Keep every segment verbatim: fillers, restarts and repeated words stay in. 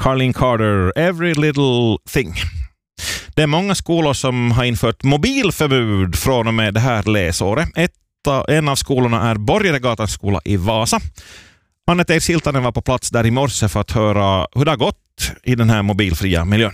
Carlene Carter, Every Little Thing. Det är många skolor som har infört mobilförbud från och med det här läsåret. Ett, en av skolorna är Borgeregatans skola i Vasa. Anette Siltanen var på plats där i morse för att höra hur det har gått i den här mobilfria miljön.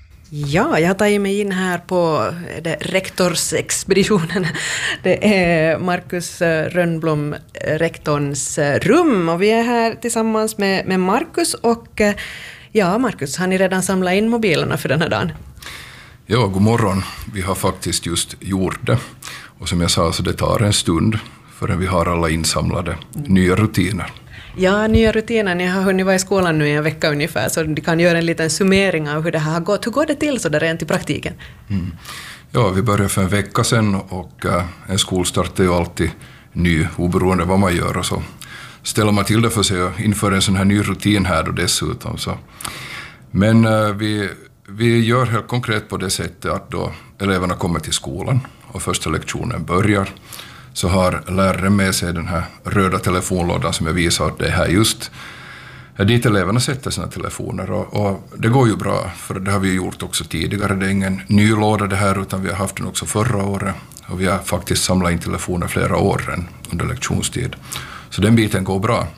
Ja, jag har tagit mig in här på det, rektorsexpeditionen. Det är Markus Rönnblom, rektorns rum, och vi är här tillsammans med, med Markus. Och ja, Markus, har ni redan samlat in mobilerna för den här dagen? Ja, god morgon. Vi har faktiskt just gjort det. Och som jag sa, så det tar en stund förrän vi har alla insamlade nya rutiner. Ja, nya rutiner. Ni har hunnit vara i skolan nu i en vecka ungefär, så ni kan göra en liten summering av hur det här har gått. Hur går det till så där rent i praktiken? Mm. Ja, vi började för en vecka sedan, och uh, en skolstart är ju alltid ny, oberoende vad man gör. Och så ställer man till det för sig och inför en sån här ny rutin här då dessutom. Så. Men uh, vi, vi gör helt konkret på det sättet att då eleverna kommer till skolan och första lektionen börjar, så har läraren med sig den här röda telefonlådan som jag visar att det är här just. Dit eleverna sätter sina telefoner, och, och det går ju bra, för det har vi gjort också tidigare. Det är ingen ny låda det här, utan vi har haft den också förra året, och vi har faktiskt samlat in telefoner flera år under lektionstid. Så den biten går bra,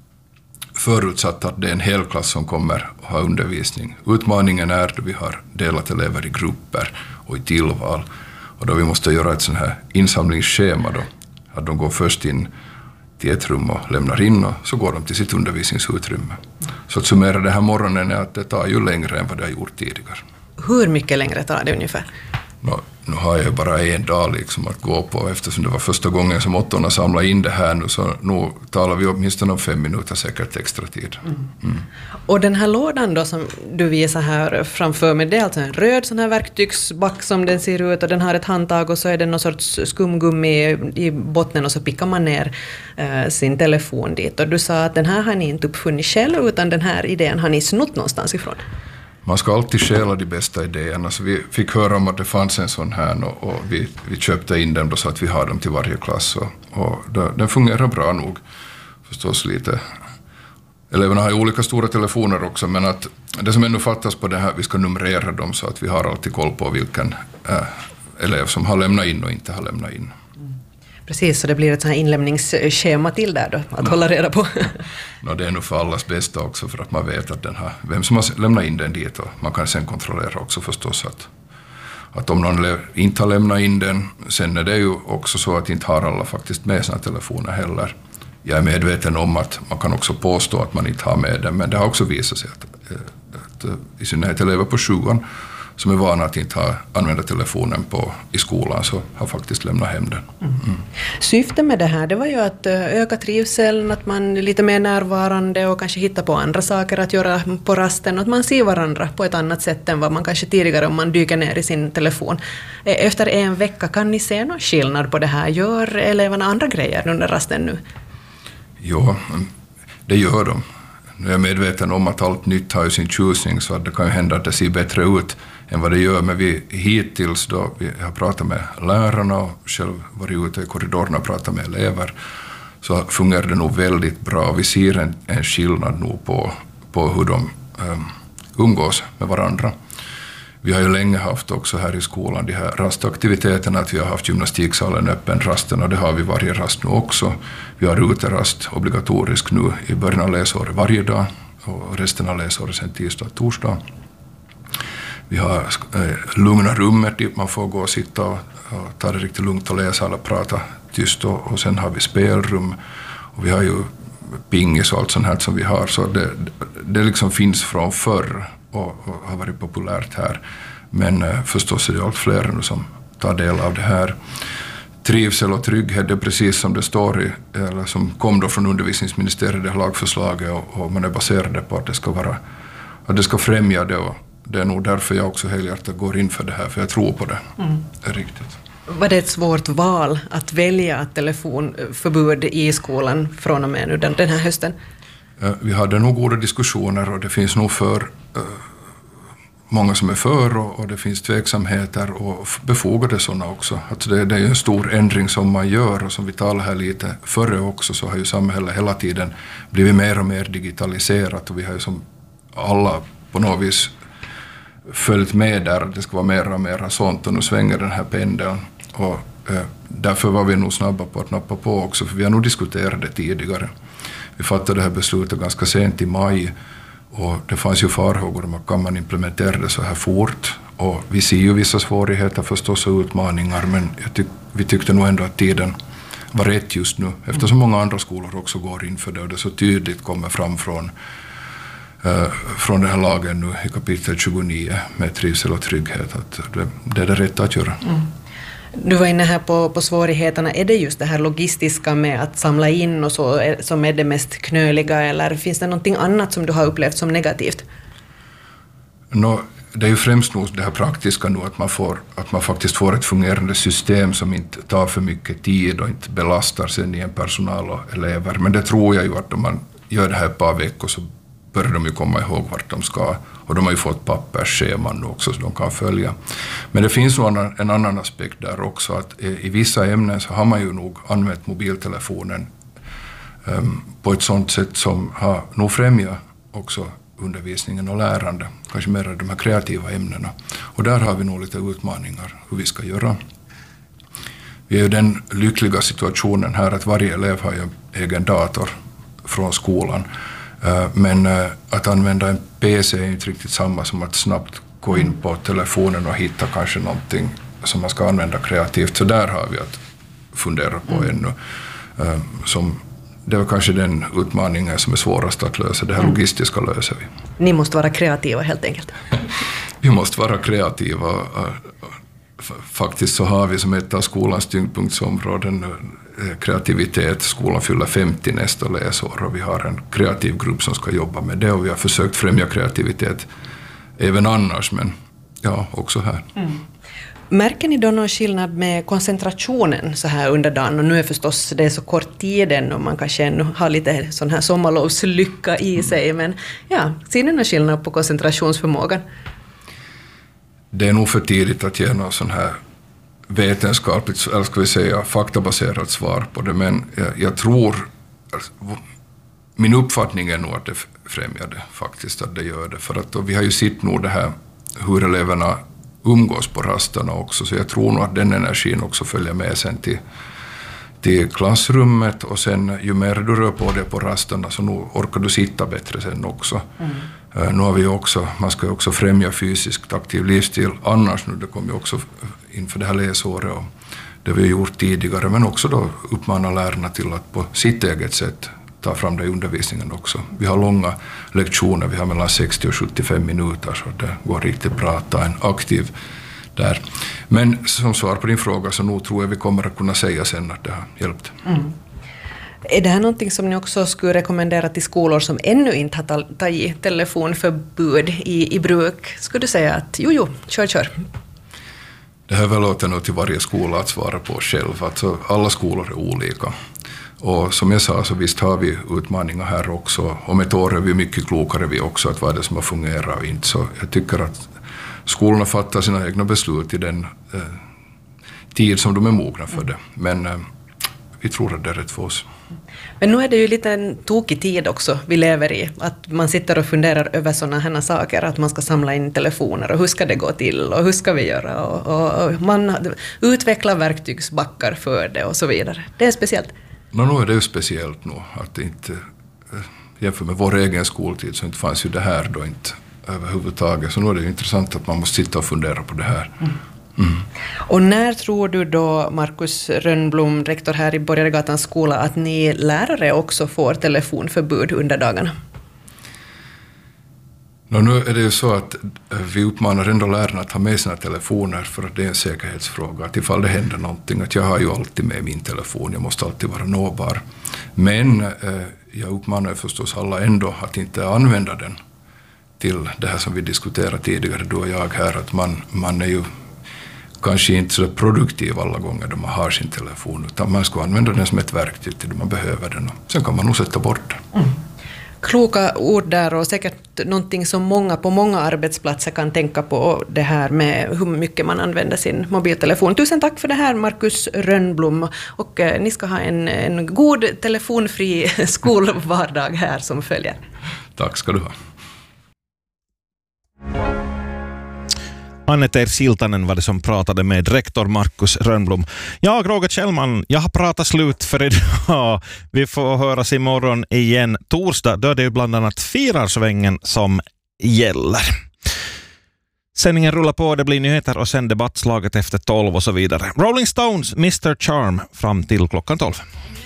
förutsatt att det är en hel klass som kommer att ha undervisning. Utmaningen är att vi har delat elever i grupper och i tillval, och då vi måste göra ett sån här insamlingsschema då, att de går först in till ett rum och lämnar in, och så går de till sitt undervisningsutrymme. Så att summera det här morgonen är att det tar ju längre än vad det har gjort tidigare. Hur mycket längre tar det ungefär? Nå, nu har jag bara en dag liksom att gå på, eftersom det var första gången som åttorna samlade in det här nu, så nu talar vi åtminstone om fem minuter säkert extra tid. Mm. Mm. Och den här lådan då som du visar här framför mig, det är alltså en röd sån här verktygsback som den ser ut, och den har ett handtag, och så är det någon sorts skumgummi i botten, och så pickar man ner eh, sin telefon dit. Och du sa att den här har ni inte uppfunnit själv, utan den här idén har ni snott någonstans ifrån. Man ska alltid stjäla de bästa idéerna, så vi fick höra om att det fanns en sån här, och, och vi, vi köpte in dem då, så att vi har dem till varje klass, och, och då, den fungerar bra nog förstås lite. Eleverna har ju olika stora telefoner också, men att det som ännu fattas på det här, vi ska numrera dem så att vi har alltid koll på vilken äh, elev som har lämnat in och inte har lämnat in. Precis, så det blir ett sånt här inlämningsschema till där då, att no. hålla reda på. No, det är nog för allas bästa också, för att man vet att den har, vem som har lämnat in den dit, och man kan sen kontrollera också förstås att, att om någon elev inte har lämnat in den, sen är det ju också så att inte har alla faktiskt med sina telefoner heller. Jag är medveten om att man kan också påstå att man inte har med den, men det har också visat sig att, att, att i synnerhet elever på sjuan som är vana att inte ha använda telefonen på, i skolan, så har faktiskt lämnat hem den. Mm. Mm. Syftet med det här, det var ju att öka trivseln, att man är lite mer närvarande och kanske hitta på andra saker att göra på rasten, och att man ser varandra på ett annat sätt än vad man kanske tidigare om man dyker ner i sin telefon. Efter en vecka, kan ni se någon skillnad på det här? Gör eleverna andra grejer under rasten nu? Ja, det gör de. Nu är jag medveten om att allt nytt har ju sin tjusning, så att det kan ju hända att det ser bättre ut än vad det gör, men vi hittills då vi har pratat med lärarna och själv varit ute i korridorerna och pratat med elever, så fungerar det nog väldigt bra. Vi ser en, en skillnad nog på, på hur de um, umgås med varandra. Vi har ju länge haft också här i skolan de här rastaktiviteterna, att vi har haft gymnastiksalen öppen rasten, och det har vi varje rast nu också. Vi har uterast obligatorisk nu i början av läsåret varje dag, och resten av läsåret sen tisdag och torsdag. Vi har eh, lugna rummet dit man får gå och sitta och, och ta det riktigt lugnt och läsa eller prata tyst, och, och sen har vi spelrum, och vi har ju pingis och allt sånt här som vi har, så det, det liksom finns från förr och, och har varit populärt här, men eh, förstås är det allt fler nu som tar del av det här. Trivsel och trygghet är precis som det står i, eller som kom då från undervisningsministeriet, det lagförslaget, och, och man är baserade på att det ska vara, att det ska främja det, och det är nog därför jag också helhjärtat går in för det här, för jag tror på det. Mm. Det är riktigt. Var det ett svårt val att välja ett telefonförbud i skolan från och med nu den, den här hösten? Vi hade nog goda diskussioner, och det finns nog för uh, många som är för, och, och det finns tveksamheter och befogade sådana också. Att det, det är en stor ändring som man gör, och som vi talade här lite före också, så har ju samhället hela tiden blivit mer och mer digitaliserat, och vi har ju som alla på något vis följt med där, det ska vara mera och mera sånt, och nu svänger den här pendeln. Och eh, därför var vi nog snabba på att nappa på också, för vi har nog diskuterat det tidigare. Vi fattade det här beslutet ganska sent i maj, och det fanns ju farhågor om att kan man implementera det så här fort. Och vi ser ju vissa svårigheter förstås och utmaningar, men jag tyck, vi tyckte nog ändå att tiden var rätt just nu, eftersom många andra skolor också går in för det, och det så tydligt kommer fram från Uh, från den här lagen nu i kapitel tjugonio med trivsel och trygghet, att det, det är det rätta att göra. Mm. Du var inne här på, på svårigheterna. Är det just det här logistiska med att samla in och så är, som är det mest knöliga, eller finns det någonting annat som du har upplevt som negativt? No, det är ju främst nog det här praktiska nu, att man, får, att man faktiskt får ett fungerande system som inte tar för mycket tid och inte belastar sen igen personal och elever. Men det tror jag ju att om man gör det här ett par veckor så börjar de ju komma ihåg vart de ska, och de har ju fått pappersscheman nu också så de kan följa. Men det finns nog en, en annan aspekt där också, att i, i vissa ämnen så har man ju nog använt mobiltelefonen um, på ett sånt sätt som har nog främjat också undervisningen och lärande, kanske mer de här kreativa ämnena. Och där har vi nog lite utmaningar hur vi ska göra. Vi är ju den lyckliga situationen här att varje elev har ju en egen dator från skolan. Men att använda en P C är inte riktigt samma som att snabbt gå in på telefonen och hitta kanske någonting som man ska använda kreativt. Så där har vi att fundera på mm. ännu. Som, det är kanske den utmaningen som är svårast att lösa. Det här mm. logistiska löser vi. Ni måste vara kreativa helt enkelt. Vi måste vara kreativa. Faktiskt så har vi som ett av skolans tyngdpunktsområden kreativitet. Skolan fyller femtio nästa läsår och vi har en kreativ grupp som ska jobba med det, och vi har försökt främja kreativitet även annars, men ja, också här. Mm. Märker ni då någon skillnad med koncentrationen så här under dagen? Och nu är förstås det är så kort tid än och man kanske ännu har lite sån här sommarlovslycka i sig, mm. men ja, ser ni någon skillnad på koncentrationsförmågan? Det är nog för tidigt att ge någon sån här vetenskapligt, eller ska vi säga faktabaserat svar på det, men jag, jag tror, alltså, min uppfattning är nog att det främjar det faktiskt, att det gör det, för att vi har ju sett nog det här hur eleverna umgås på rasterna också, så jag tror nog att den energin också följer med sen till, till klassrummet, och sen ju mer du rör på dig på rasterna så nu orkar du sitta bättre sen också. Mm. Uh, nu har vi också, man ska ju också främja fysiskt aktiv livsstil annars nu, det kommer ju också inför det här läsåret och det vi har gjort tidigare, men också då uppmana lärarna till att på sitt eget sätt ta fram det i undervisningen också. Vi har långa lektioner, vi har mellan sextio och sjuttiofem minuter, så det går riktigt bra att ta en aktiv där. Men som svar på din fråga så nog tror jag vi kommer att kunna säga sen att det har hjälpt. Mm. Är det här någonting som ni också skulle rekommendera till skolor som ännu inte har tagit telefonförbud i, i bruk? Skulle du säga att jo, jo, kör, kör? Det här låter nog till varje skola att svara på själv. Alltså, alla skolor är olika. Och som jag sa så visst har vi utmaningar här också. Om ett år är vi mycket klokare vi också att vad är det som har fungerat och inte. Så jag tycker att skolorna fattar sina egna beslut i den eh, tid som de är mogna för det. Men eh, vi tror att det är rätt för oss. Men nu är det ju lite en tokig tid också vi lever i. Att man sitter och funderar över sådana här saker. Att man ska samla in telefoner och hur ska det gå till och hur ska vi göra. Och, och, och man utvecklar verktygsbackar för det och så vidare. Det är speciellt. No, nu är det ju speciellt nu. Att inte, jämfört med vår egen skoltid så inte fanns ju det här då inte överhuvudtaget. Så nu är det ju intressant att man måste sitta och fundera på det här. Mm. Mm. Och när tror du då, Markus Rönnblom, rektor här i Borgaregatans skola, att ni lärare också får telefonförbud under dagarna? No, nu är det ju så att vi uppmanar ändå lärarna att ha med sina telefoner för att det är en säkerhetsfråga. Att ifall det händer någonting, att jag har ju alltid med min telefon, jag måste alltid vara nåbar. Men eh, jag uppmanar förstås alla ändå att inte använda den till det här som vi diskuterade tidigare, du och jag här, att man, man är ju kanske inte så produktiv alla gånger då man har sin telefon, utan man ska använda den som ett verktyg till det man behöver den. Sen kan man nog sätta bort den. Mm. Kloka ord där och säkert någonting som många på många arbetsplatser kan tänka på, det här med hur mycket man använder sin mobiltelefon. Tusen tack för det här, Markus Rönnblom, och eh, ni ska ha en, en god telefonfri skolvardag här som följer. Tack ska du ha. Anne-Ter Siltanen var det som pratade med rektor Markus Rönnblom. Jag, Roger Kjellman, jag har pratat slut för idag. Vi får höras imorgon igen torsdag, då är det ju bland annat Firarsvängen som gäller. Sändningen rullar på, det blir nyheter och sen debattslaget efter tolv och så vidare. Rolling Stones, mister Charm fram till klockan tolv.